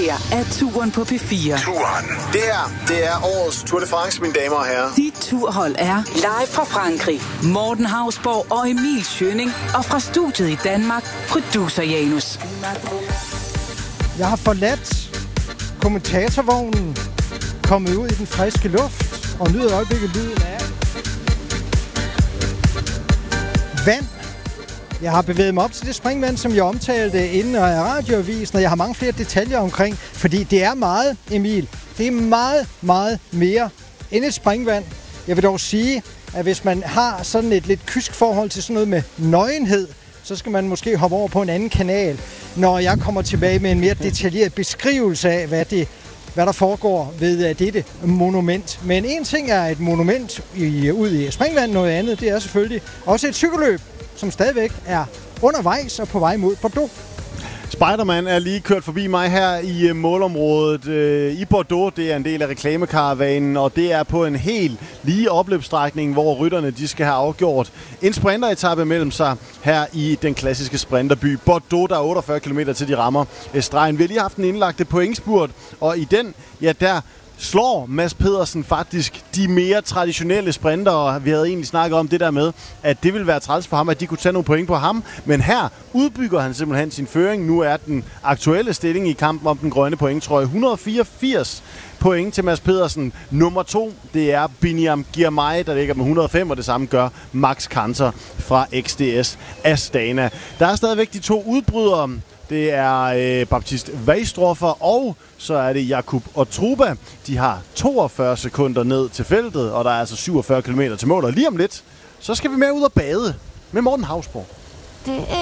her er Turen på P4. Turen. Det her, det er årets Tour de France, mine damer og herrer. Dit turhold er live fra Frankrig. Morten Hausborg og Emil Schønning. Og fra studiet i Danmark, producer Janus. Jeg har forladt kommentatorvognen, kommet ud i den friske luft og nyder øjeblikket lyden af vand. Jeg har bevæget mig op til det springvand, som jeg omtalte inden af radioavisen, og jeg har mange flere detaljer omkring, fordi det er meget, Emil. Det er meget, meget mere end et springvand. Jeg vil dog sige, at hvis man har sådan et lidt kysk forhold til sådan noget med nøgenhed, så skal man måske hoppe over på en anden kanal, når jeg kommer tilbage med en mere detaljeret beskrivelse af, hvad der foregår ved dette monument. Men en ting er et monument ude i springvand, noget andet, det er selvfølgelig også et cykelløb, som stadigvæk er undervejs og på vej mod Bordeaux. Spiderman er lige kørt forbi mig her i målområdet i Bordeaux. Det er en del af reklamekaravanen, og det er på en helt lige opløbsstrækning, hvor rytterne de skal have afgjort en sprinteretappe mellem sig her i den klassiske sprinterby Bordeaux. Der er 48 km til de rammer stregen. Vi har lige haft en indlagte pointspurt, og i den, ja, der slår Mads Pedersen faktisk de mere traditionelle sprintere. Vi havde egentlig snakket om det der med, at det ville være træls for ham, at de kunne tage nogle point på ham. Men her udbygger han simpelthen sin føring. Nu er den aktuelle stilling i kampen om den grønne pointtrøje 184 point til Mads Pedersen. Nummer 2, det er Biniam Girmay, der ligger med 105, og det samme gør Max Kanter fra XDS Astana. Der er stadigvæk de 2 udbrydere. Det er Baptiste Weistroffer, og så er det Jakub Otruba. De har 42 sekunder ned til feltet, og der er altså 47 km til mål. Og lige om lidt, så skal vi med ud og bade med Morten Hausborg.